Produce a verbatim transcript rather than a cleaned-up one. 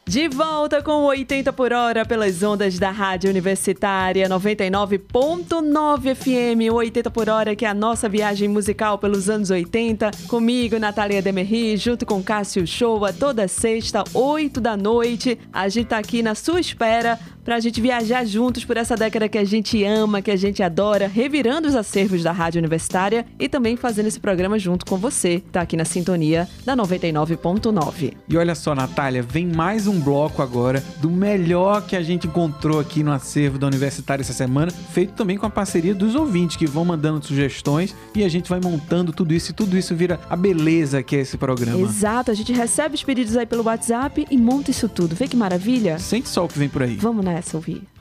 De volta com oitenta por hora pelas ondas da Rádio Universitária noventa e nove ponto nove F M. oitenta por hora, que é a nossa viagem musical pelos anos oitenta. Comigo, Natália Demerri, junto com Cássio Shoa, toda sexta, oito da noite. A gente tá aqui na sua espera pra gente viajar juntos por essa década que a gente ama, que a gente adora, revirando os acervos da Rádio Universitária e também fazendo esse programa junto com você, tá aqui na sintonia da noventa e nove ponto nove. E olha só, Natália, vem mais um bloco agora do melhor que a gente encontrou aqui no acervo da Universitária essa semana, feito também com a parceria dos ouvintes que vão mandando sugestões e a gente vai montando tudo isso e tudo isso vira a beleza que é esse programa. Exato, a gente recebe os pedidos aí pelo WhatsApp e monta isso tudo. Vê que maravilha? Sente só o que vem por aí. Vamos nessa ouvir.